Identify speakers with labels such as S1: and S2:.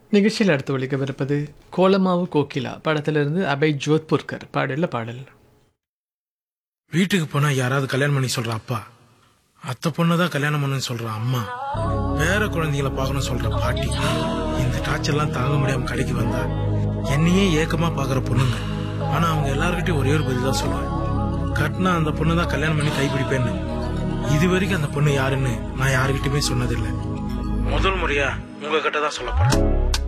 S1: நிகழ்ச்சியில் அடுத்து ஒழிக்கவிருப்பது கோலமாவு கோகிலா படத்திலிருந்து அபய் ஜோத்புர்கர் பாடல பாடல்.
S2: வீட்டுக்கு போனா யாராவது கல்யாணம் பண்ணி சொல்ற அப்பா, அத்தை பொண்ணுதான் கல்யாணம் பண்ணு சொல்ற அம்மா, வேற குழந்தைகளை பார்க்கணும் சொல்ற பாட்டி, இந்த டார்ச்சர்லாம் தாங்க முடியாம கடைக்கு வந்தா என்னையே ஏக்கமா பாக்குற பொண்ணுங்க. ஆனா அவங்க எல்லார்கிட்டயும் ஒரே ஒரு பதில் தான் சொல்லுவேன், கட்டினா அந்த பொண்ணுதான் கல்யாணம் பண்ணி கைப்பிடிப்பேன்னு. இது வரைக்கும் அந்த பொண்ணு யாருன்னு நான் யாருகிட்டயுமே சொன்னதில்லை. முதல் முறையா உங்ககிட்ட தான் சொல்ல போறேன்.